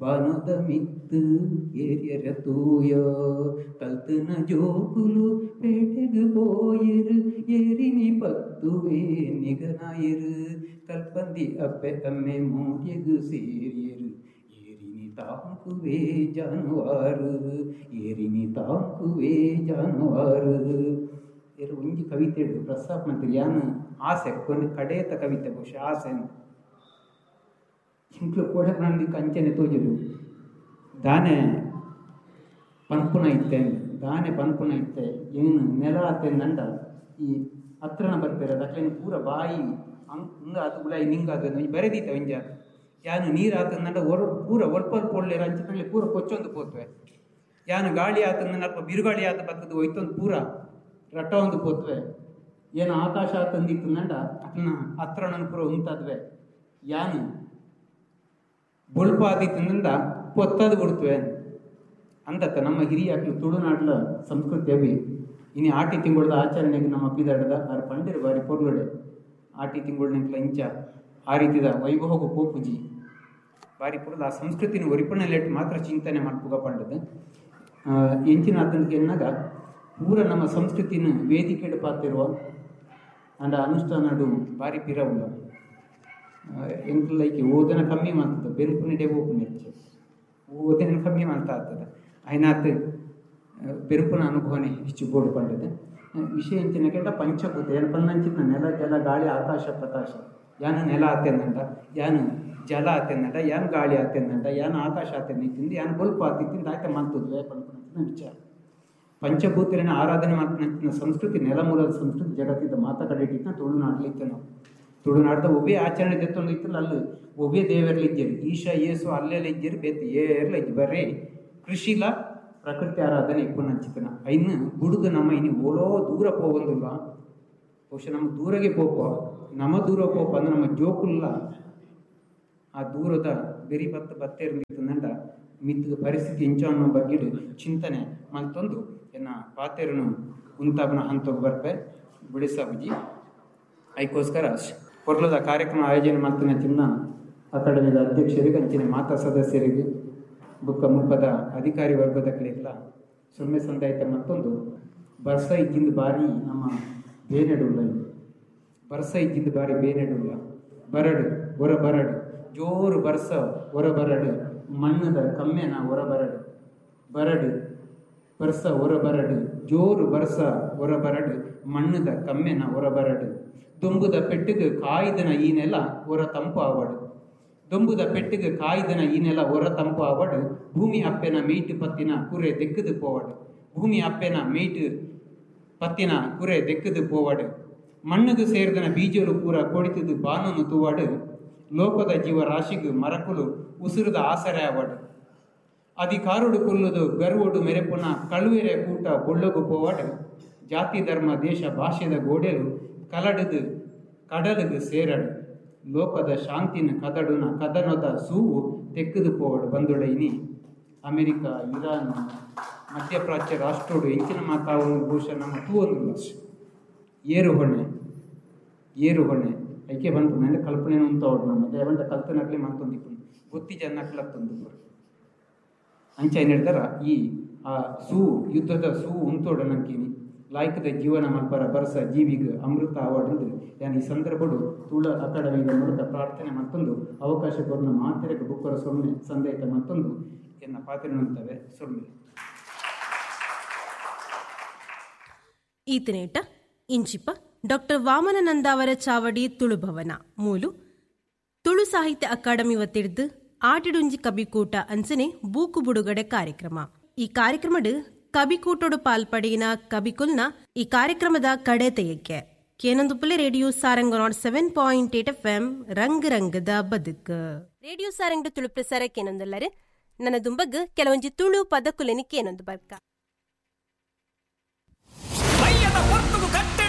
ಬಾನದ ಮಿತ್ತು ಏರಿಯರ ತೂಯ ಕಲ್ತನ ಜೋಕುಲು ಪೇಟೆಗೆ போயிரு ஏரினி பத்துவே நிகனாயிரு கல்பந்தி அப்பே அம்மே மூடியகு சேரியரு ஏரினி தாங்குவே ಜಾನುವಾರು ಏರಿನಿ ತಾಂಕುವೆ ಜಾನುವಾರು ಇರು ಒಂಜಿ ಕವಿತೆ ಪ್ರಸ್ತಾಪ ಮಾಡ್ತೀರಿ ಯಾನು ಆಸೆ ಕೊನೆ ಕಡೆಯತ ಕವಿತೆ ಬಹುಶಃ ಆಸೆ ಅಂತ ಇಂಕ್ಲು ಕೂಡ ನಂದು ಕಂಚನೆ ತೋಜಲು ದಾನೆ ಪನ್ಪುನ ಇತ್ತೆ ದಾನೆ ಪನ್ಪುನ ಇತ್ತೆ ಏನು ನೆಲ ಆತೆಂದಂಡ ಈ ಹತ್ರನ ಬರ್ತಾರೆ ಅದಕ್ಕೆ ಪೂರ ಬಾಯಿ ಹಿಂಗ ಅದು ಗುಲಾಯಿ ನಿಂಗಾಗ ಬರೆದೀತ ಒಂಜ ಯಾನು ನೀರು ಆತಂದಂಡ ಪೂರ ಒಲ್ಪ ಒಳ್ಳೆರ ಅಂಚಿನಲ್ಲಿ ಪೂರ ಕೊಚ್ಚೊಂದು ಪೋತ್ವೆ ಯಾನು ಗಾಳಿ ಆತಂದಂಡ ಅಲ್ಪ ಬಿರುಗಾಳಿ ಆತ ಬತ್ತದು ಒಯ್ತೊಂದು ಪೂರ ರಟ ಒಂದು ಪೋತ್ವೆ ಏನು ಆಕಾಶ ಆತಂದಿತ್ತಂದಂಡ ಅದನ್ನ ಹತ್ರ ನನ್ನ ಪೂರ ಉಂಟಾದ್ವೆ ಯಾನು ಬೊಳ್ಪ ಆದಿತ್ತಂದ ಪೊತ್ತದು ಕೊಡ್ತವೆ ಅಂತಕ್ಕ ನಮ್ಮ ಹಿರಿಯಾಕ್ಲು ತುಳುನಾಡ್ಲ ಸಂಸ್ಕೃತಿ ಅವಿ ಇನ್ನು ಆಟಿ ತಿಂಗಳದ ಆಚರಣೆಗೆ ನಮ್ಮ ಅಪ್ಪಿದಾಡದ ಅವ್ರ ಪಂಡಿರು ಬಾರಿ ಪೊರ್ಲುಡೆ ಆಟಿ ತಿಂಗಳನೆಂಕ್ಲ ಇಂಚ ಆ ರೀತಿದ ವೈಭೋಗ ಪೋಪುಜಿ ಬಾರಿ ಪುರದ ಆ ಸಂಸ್ಕೃತಿನ ಒರಿಪಣಲೆಟ್ ಮಾತ್ರ ಚಿಂತನೆ ಮಾಡ್ಪುಗ ಪಂಡದು ಎಂಚಿನ ಅದಕ್ಕೆ ಎನ್ನಾಗ ಪೂರ ನಮ್ಮ ಸಂಸ್ಕೃತಿನ ವೇದಿಕೆಡು ಪಾತಿರುವ ಅಂಡ ಅನುಷ್ಠಾನಡು ಬಾರಿ ಪಿರವುಲ್ಲ ಎಂಕ್ಲೈಕೆ ಓದನ ಕಮ್ಮಿ ಮಾಡ್ತದೆ ಬೆರುಪುನಿಡೆ ಓಪುನ ಹೆಚ್ಚು ಓದನ ಕಮ್ಮಿ ಮಾಡ್ತಾ ಆಗ್ತದೆ అయినాತ್ ಬೆರುಪುನ ಅನುಭವನೆ ಹೆಚ್ಚು ಗೋಡು ಪಂಡದು ವಿಷಯ ಎಂಚಿನ ಕೆಟ್ಟ ಪಂಚಭೂತ ಏನು ಪನ್ನಂಚಿನ ನೆಲ ಜಲ ಗಾಳಿ ಆಕಾಶ ಪ್ರಕಾಶ ಯಾನು ನೆಲ ಆತೆಂದಂಡ ಯಾನು ಜಲ ಆತೆಂದಂಡ ಯಾನು ಗಾಳಿ ಆತೆಂದಂಡ ಯಾನು ಆಕಾಶ ಆತೆಂದಿತ್ತಿಂದ ಯಾನು ಬಲ್ಪು ಆತಿತ್ತಿಂದ ಆಯ್ತ ಮಂತದ್ವೆ ಪಂಪನಂಚಿನ ವಿಚಾರ ಪಂಚಭೂತರನ್ನ ಆರಾಧನೆ ಮಾಡ್ತಿನ ಸಂಸ್ಕೃತಿ ನೆಲಮೂಲದ ಸಂಸ್ಕೃತಿ ಜಗತ್ತಿದ ಮಾತಾಡಿಟ್ಟಿನ ತುಳುನಾಡ್ಲಿಕ್ಕೆ ನಾವು ತುಳುನಾಡ್ದ ಒಬ್ಬೇ ಆಚರಣೆ ದೆತ್ತೊಂದು ಇತ್ತಲ್ಲ ಅಲ್ಲಿ ಒಬ್ಬೇ ದೇವರ್ಲಿಜ್ಜರು ಈಶ ಏಸು ಅಲ್ಲೆಲ್ಲ ಇಜ್ಜರು ಬೇತಿ ಏರ್ಲ ಇಜ್ಜಿ ಬರ್ರಿ ಕೃಷಿಲ ಪ್ರಕೃತಿ ಆರಾಧನೆ ಇಪ್ಪು ನಂಚಿತನ ಇನ್ನು ಗುಡುಗು ನಮ್ಮ ಇನ್ನು ಓಲೋ ದೂರ ಪೋಗಂದಿಲ್ಲ ಬಹುಶಃ ನಮ್ಮ ದೂರಗೆ ಪೋಪ ನಮ್ಮ ದೂರ ಪೋಪ ಅಂದ್ರೆ ನಮ್ಮ ಜೋಕುಲ್ಲ ಆ ದೂರದ ಬೆರಿ ಬತ್ತೆ ಇರ್ದಿತ್ತಂದ ಮಿತ್ತ ಪರಿಸ್ಥಿತಿ ಇಂಚ ಅನ್ನೋ ಬಗ್ಗೆ ಚಿಂತನೆ ಮತ್ತೊಂದು ಎನ್ನ ಪಾತೆರನು ಉಂತಾಪನ ಹಂತಕ್ಕೆ ಬರ್ಪೆ ಬಿಡಿಸಾಬುಜಿ ಅದಕ್ಕೋಸ್ಕರ ಕೊರ್ಲದ ಕಾರ್ಯಕ್ರಮ ಆಯೋಜನೆ ಮಾಡ್ತಾನೆ ಚಿನ್ನ ಅಕಾಡೆಮಿದ ಅಧ್ಯಕ್ಷರಿಗೆ ಅಂಚಿನ ಮಾತಾ ಸದಸ್ಯರಿಗೆ ಬುಕ್ಕ ಮುಪ್ಪದ ಅಧಿಕಾರಿ ವರ್ಗದ ಕಡೆಗೆಲ್ಲ ಸೊಮ್ಮೆ ಸಂದಾಯಿತ ಮತ್ತೊಂದು ಬರ್ಸ ಇದ್ದಿಂದ ಬಾರಿ ನಮ್ಮ ಬೇನೆಡುಲ್ಲ ಬರ್ಸ ಇದ್ದಿಂದ ಬಾರಿ ಬೇನೆಡುಲ್ಲ ಬರಡು ಹೊರ ಬರಡು ಜೋರು ಬರ್ಸ ಹೊರ ಬರಡು ಮಣ್ಣದ ಕಮ್ಮೆನ ಹೊರ ಬರಡು ಬರಡು ಬರ್ಸ ಹೊರ ಬರಡು ಜೋರು ಬರ್ಸ ಹೊರ ಬರಡು ಮಣ್ಣದ ಕಮ್ಮೆನ ಹೊರ ಬರಡು ದೊಂಬುದ ಪೆಟ್ಟಿಗೆ ಕಾಯ್ದನ ಈ ನೆಲ ಹೊರ ತಂಪು ಆವಡು ದೊಂಬುದ ಪೆಟ್ಟಿಗೆ ಕಾಯ್ದನ ಈ ನೆಲ ಹೊರ ತಂಪು ಆವಡು ಭೂಮಿ ಅಪ್ಪೆನ ಮೀಟು ಪತ್ತಿನ ಕುರೆ ದೆಕ್ಕದು ಪೋವಡು ಭೂಮಿ ಅಪ್ಪೆನ ಮೀಟು ಪತ್ತಿನ ಕುರೆ ದೆಕ್ಕದು ಪೋವಡು ಮಣ್ಣದು ಸೇರಿದನ ಬೀಜಲು ಪೂರ ಕೊಡಿತದು ಬಾನನು ತೂವಾಡು ಲೋಕದ ಜೀವ ರಾಶಿಗೂ ಮರಕುಲು ಉಸಿರುದ ಆಸರೆ ಆವಡು ಅಧಿಕಾರುಡು ಕೊಲ್ಲುದು ಗರ್ವಡು ಮೆರೆಪುನ ಕಳುವೆರೆ ಕೂಟ ಬೊಳ್ಳಗು ಪೋವಡು ಜಾತಿ ಧರ್ಮ ದೇಶ ಭಾಷೆದ ಗೋಡೆಲು ಕಲಡದು ಕಡಲದು ಸೇರಡು ಲೋಕದ ಶಾಂತಿನ ಕದಡುನ ಕದನದ ಸೂವು ತೆಕ್ಕದು ಪೋವಡು ಬಂದೊಡೈನಿ ಅಮೆರಿಕ ಇರಾನ್ ಮಧ್ಯಪ್ರಾಚ್ಯ ರಾಷ್ಟ್ರೋಡು ಎಂಚಿನ ಮಾತಾವು ಬಹುಶಃ ನಮ್ಮ ತೂವೊಂದು ಏರು ಹೊಣೆ ಐಕೆ ಬಂತು ನನ್ನ ಕಲ್ಪನೆ ಉಂಟೋಡು ನಮ್ಮ ದೇವಂತ ಕಲ್ತನಕ್ಲೆ ಮಂತೊಂದಿಪ್ಪು ಗೊತ್ತಿ ಜನಕ್ಲತ್ತೊಂದು ಅಂಚ ಏನು ಹೇಳ್ತಾರ ಈ ಆ ಯುದ್ಧದ ಉಂಟೋಡು ನಂಕಿನಿ ಲಾಯ್ಕದ ಜೀವನ ಮಲ್ಪರ ಬರ್ಸ ಜೀವಿಗೆ ಅಮೃತ ಅವಾರ್ಡ್ ಯಾನ್ ಈ ಸಂದರ್ಭಡು ತುಳ ಅಕಾಡೆಮಿಯ ಮೂಲಕ ಪ್ರಾರ್ಥನೆ ಮತ್ತೊಂದು ಅವಕಾಶ ಕೊರನ ಮಾತಿರಕ್ಕೆ ಬುಕ್ಕರ ಸೊಮ್ಮೆ ಸಂದೇಹ ಮತ್ತೊಂದು ಎನ್ನ ಪಾತ್ರೆ ಸೊಮ್ಮೆ ಈತನೇಟ ಇಂಚಿಪ ಡಾಕ್ಟರ್ ವಾಮನನಂದಾವರ ಚಾವಡಿ ತುಳುಭವನ ಮೂಲು ತುಳು ಸಾಹಿತ್ಯ ಅಕಾಡೆಮಿ ಒತ್ತಿಡ್ದು ಆಟಿಡುಂಜಿ ಕಬಿಕೂಟ ಅನ್ಸನೆ ಬೂಕು ಬುಡುಗಡೆ ಕಾರ್ಯಕ್ರಮ. ಈ ಕಾರ್ಯಕ್ರಮಡ್ ಕಬಿಕೂಟೋಡು ಪಾಲ್ಪಡಿನ ಕಬಿಕುಲ್ನ ಈ ಕಾರ್ಯಕ್ರಮದ ಕಡೆ ತೆಯಕ್ಕೆ ಕೇನೊಂದುಪುಲೆ ರೇಡಿಯೋ ಸಾರಂಗ್ 7.8 FM ರಂಗ್ ರಂಗದ ಬದುಕು ರೇಡಿಯೋ ಸಾರಂಗ್ ತುಳು ಪ್ರಸಾರ ಕೇನೊಂದಲ್ಲರೆ ನನ್ನ ದುಂಬಗ್ ಕೆಲವೊಂಜಿ ತುಳು ಪದಕುಲೆನಿ ಕೇನೊಂದು ಬರ್ಕ